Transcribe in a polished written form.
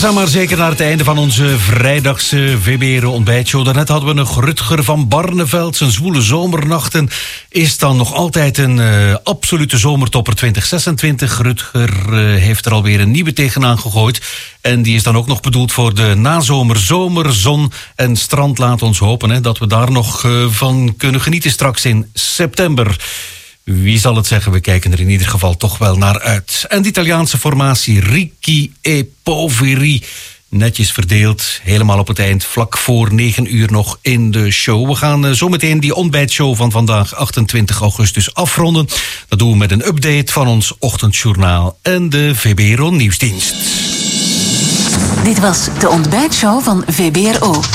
Gaan maar zeker naar het einde van onze vrijdagse VBRO ontbijtshow. Daarnet hadden we nog Rutger van Barneveld. Zijn zwoele zomernachten is dan nog altijd een absolute zomertopper 2026. Rutger heeft er alweer een nieuwe tegenaan gegooid. En die is dan ook nog bedoeld voor de nazomer, zomer, zon en strand. Laat ons hopen dat we daar nog van kunnen genieten straks in september. Wie zal het zeggen? We kijken er in ieder geval toch wel naar uit. En de Italiaanse formatie Ricchi e Poveri. Netjes verdeeld, helemaal op het eind, vlak voor 9 uur nog in de show. We gaan zometeen die ontbijtshow van vandaag 28 augustus afronden. Dat doen we met een update van ons ochtendjournaal en de VBRO Nieuwsdienst. Dit was de ontbijtshow van VBRO.